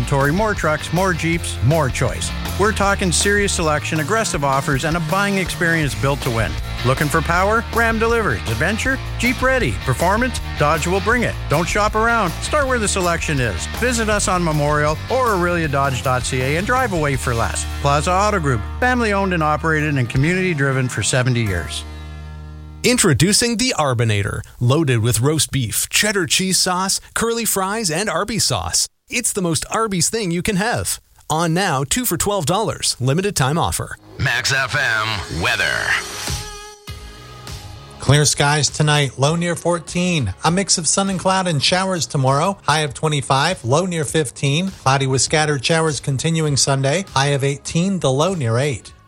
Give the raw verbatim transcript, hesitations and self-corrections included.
inventory, more trucks, more Jeeps, more choice. We're talking serious selection, aggressive offers, and a buying experience built to win. Looking for power? Ram delivers. Adventure? Jeep ready. Performance? Dodge will bring it. Don't shop around. Start where the selection is. Visit us on Memorial or Aurelia Dodge dot C A and drive away for less. Plaza Auto Group. Family owned and operated and community driven for seventy years. Introducing the Arbinator, loaded with roast beef, cheddar cheese sauce, curly fries, and Arby's sauce. It's the most Arby's thing you can have. On now, two for twelve dollars. Limited time offer. Max F M weather. Clear skies tonight, low near fourteen. A mix of sun and cloud and showers tomorrow, high of twenty-five, low near fifteen. Cloudy with scattered showers continuing Sunday, high of eighteen, the low near eight.